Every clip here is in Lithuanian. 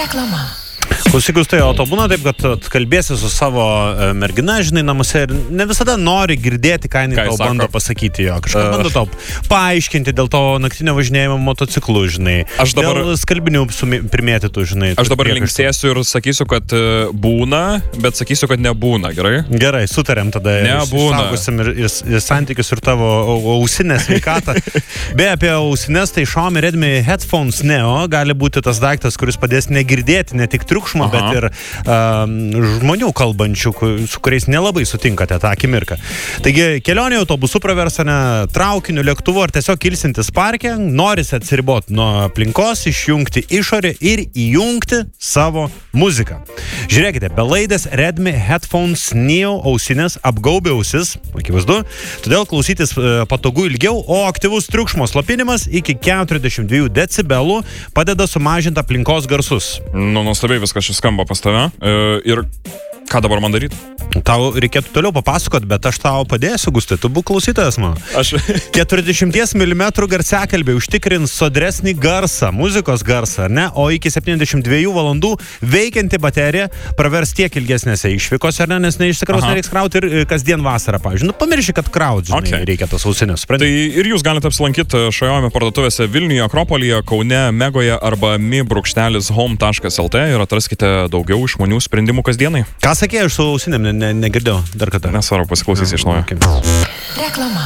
Reklama. Klausykus, tai o to būna taip, kad kalbėsi su savo mergina, žinai, namuose ir ne visada nori girdėti, ką jinai tau bando pasakyti jo. Kažką bando tau paaiškinti dėl to naktinio važinėjimo motociklu, žinai. Dėl skalbinių primėtytų, žinai. Aš dabar linksėsiu ir sakysiu, kad būna, bet sakysiu, kad nebūna, gerai? Gerai, sutarėm tada. Nebūna. Ir santykius ir tavo ausinės sveikatą. Beje, apie ausinės, tai Xiaomi Redmi Headphones Neo gali būti tas daiktas, kuris padės negirdėti ne tik triukšmą, bet ir žmonių kalbančių, su kuriais nelabai sutinkate tą akimirką. Taigi, kelionė autobusu praversane, traukiniu, lėktuvu ar tiesiog ilsintis parke, norisi atsiriboti nuo aplinkos, išjungti išorę ir įjungti savo muziką. Žiūrėkite, belaidės Redmi Headphones Neo ausinės apgaubia ausis, akivaizdu, todėl klausytis patogu ilgiau, o aktyvus triukšmo slopinimas iki 42 decibelų padeda sumažinti aplinkos garsus. Nuostabiai viskas šis skamba pas tave. Ir ką dabar man daryti? Tau reikėtų toliau papasakot, bet aš tau padėsiu, Gustai, tu būk klausytojas man. 40 mm garsiakalbiai užtikrins sodresnį garsą, muzikos garsą, ne? O iki 72 valandų veikianti baterija pravers tiek ilgesnėse išvykose, ar ne? Nes neišsikraus nereiks krauti ir kasdien vasarą, pavyzdžiui. Nu, pamirši, kad kraut, žinai, reikia tos ausinės. Tai ir jūs galite apsilankyti Xiaomi parduotuvėse Vilniuje, Akropolyje, Kaune, Megoje arba mi.home.lt ir atraskite daugiau išmanių sprendimų kasdienai. Ką sakė, aš su ausinėm negirdėjau dar kartą. Nesvarbu, pasiklausysi iš naujo. Reklama.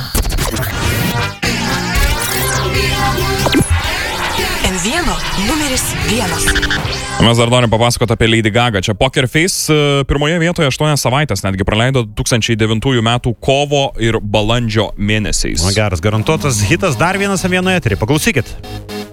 N1 numeris 1. Mes dar norim papasakoti apie Lady Gaga. Čia Poker Face pirmoje vietoje 8 savaitės netgi praleido 2009 metų kovo ir balandžio mėnesiais. O geras, garantuotas hitas, dar vienas vienoje eterį. Paklausykit.